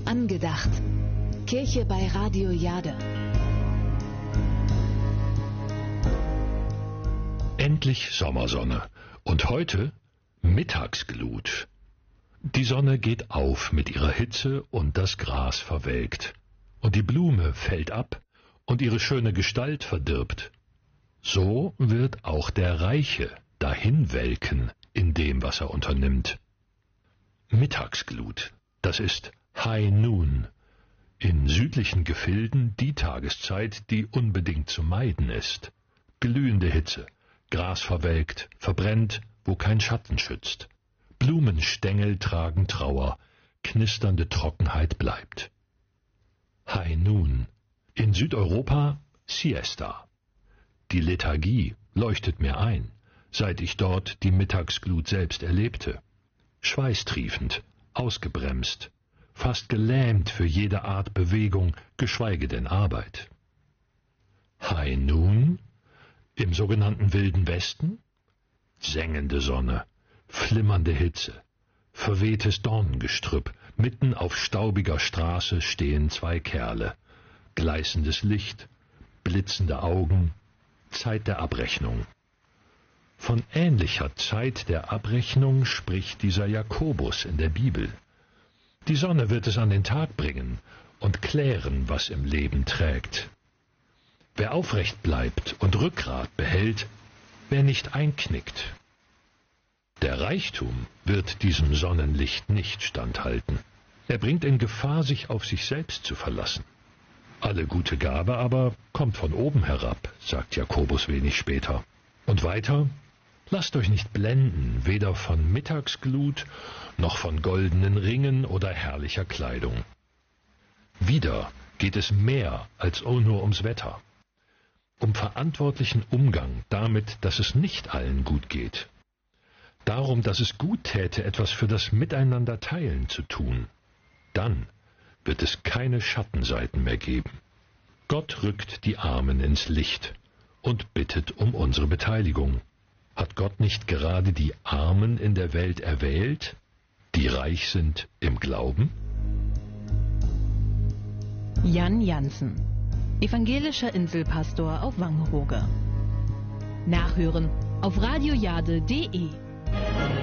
Angedacht. Kirche bei Radio Jade. Endlich Sommersonne. Und heute Mittagsglut. Die Sonne geht auf mit ihrer Hitze und das Gras verwelkt. Und die Blume fällt ab und ihre schöne Gestalt verdirbt. So wird auch der Reiche dahinwelken in dem, was er unternimmt. Mittagsglut, das ist High Noon. In südlichen Gefilden die Tageszeit, die unbedingt zu meiden ist. Glühende Hitze, Gras verwelkt, verbrennt, wo kein Schatten schützt. Blumenstängel tragen Trauer, knisternde Trockenheit bleibt. High Noon. In Südeuropa Siesta. Die Lethargie leuchtet mir ein, seit ich dort die Mittagsglut selbst erlebte. Schweißtriefend, ausgebremst, fast gelähmt für jede Art Bewegung, geschweige denn Arbeit. High Noon? Im sogenannten Wilden Westen? Sengende Sonne, flimmernde Hitze, verwehtes Dornengestrüpp, mitten auf staubiger Straße stehen zwei Kerle. Gleißendes Licht, blitzende Augen, Zeit der Abrechnung. Von ähnlicher Zeit der Abrechnung spricht dieser Jakobus in der Bibel. Die Sonne wird es an den Tag bringen und klären, was im Leben trägt. Wer aufrecht bleibt und Rückgrat behält, wer nicht einknickt. Der Reichtum wird diesem Sonnenlicht nicht standhalten. Er bringt in Gefahr, sich auf sich selbst zu verlassen. Alle gute Gabe aber kommt von oben herab, sagt Jakobus wenig später. Und weiter: Lasst euch nicht blenden, weder von Mittagsglut, noch von goldenen Ringen oder herrlicher Kleidung. Wieder geht es mehr als nur ums Wetter. Um verantwortlichen Umgang damit, dass es nicht allen gut geht. Darum, dass es gut täte, etwas für das Miteinander-Teilen zu tun. Dann wird es keine Schattenseiten mehr geben. Gott rückt die Armen ins Licht und bittet um unsere Beteiligung. Hat Gott nicht gerade die Armen in der Welt erwählt, die reich sind im Glauben? Jan Jansen, evangelischer Inselpastor auf Wangerooge. Nachhören auf radiojade.de.